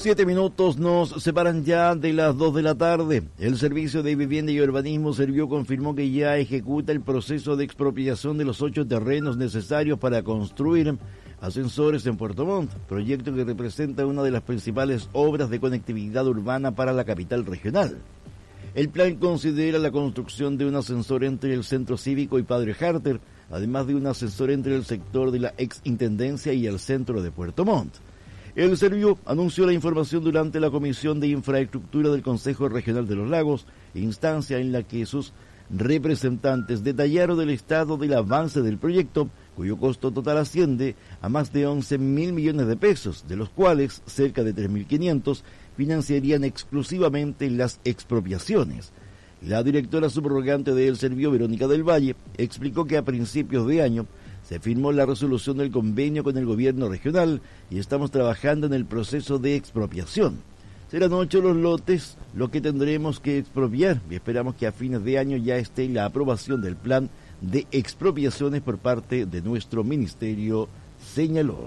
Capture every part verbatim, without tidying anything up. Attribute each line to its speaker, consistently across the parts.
Speaker 1: Siete minutos nos separan ya de las dos de la tarde. El Servicio de Vivienda y Urbanismo Servio confirmó que ya ejecuta el proceso de expropiación de los ocho terrenos necesarios para construir ascensores en Puerto Montt, proyecto que representa una de las principales obras de conectividad urbana para la capital regional. El plan considera la construcción de un ascensor entre el Centro Cívico y Padre Harter, además de un ascensor entre el sector de la ex-intendencia y el centro de Puerto Montt. El Servio anunció la información durante la Comisión de Infraestructura del Consejo Regional de los Lagos, instancia en la que sus representantes detallaron el estado del avance del proyecto, cuyo costo total asciende a más de once mil millones de pesos, de los cuales cerca de tres mil quinientos financiarían exclusivamente las expropiaciones. La directora subrogante de El Servio, Verónica del Valle, explicó que a principios de año se firmó la resolución del convenio con el gobierno regional y estamos trabajando en el proceso de expropiación. Serán ocho los lotes los que tendremos que expropiar y esperamos que a fines de año ya esté la aprobación del plan de expropiaciones por parte de nuestro ministerio, señaló.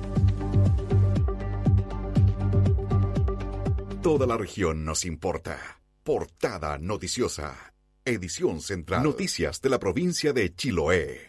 Speaker 2: Toda la región nos importa. Portada noticiosa. Edición central. Noticias de la provincia de Chiloé.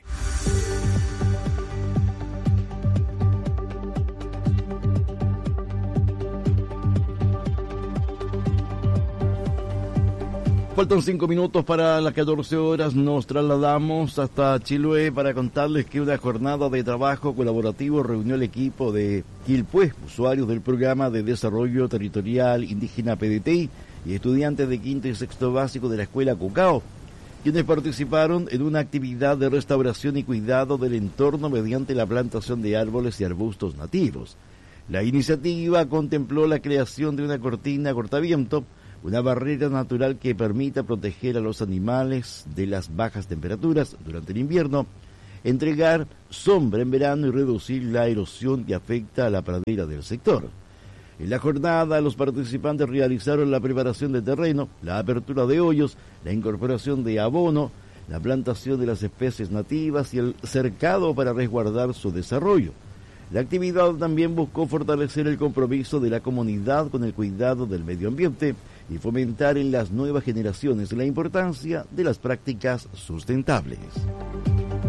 Speaker 1: Faltan cinco minutos para las catorce horas. Nos trasladamos hasta Chiloé para contarles que una jornada de trabajo colaborativo reunió el equipo de Quilpué, usuarios del Programa de Desarrollo Territorial Indígena P D T I y estudiantes de quinto y sexto básico de la Escuela Cucao, quienes participaron en una actividad de restauración y cuidado del entorno mediante la plantación de árboles y arbustos nativos. La iniciativa contempló la creación de una cortina cortaviento, una barrera natural que permita proteger a los animales de las bajas temperaturas durante el invierno, entregar sombra en verano y reducir la erosión que afecta a la pradera del sector. En la jornada, los participantes realizaron la preparación de terreno, la apertura de hoyos, la incorporación de abono, la plantación de las especies nativas y el cercado para resguardar su desarrollo. La actividad también buscó fortalecer el compromiso de la comunidad con el cuidado del medio ambiente y fomentar en las nuevas generaciones la importancia de las prácticas sustentables.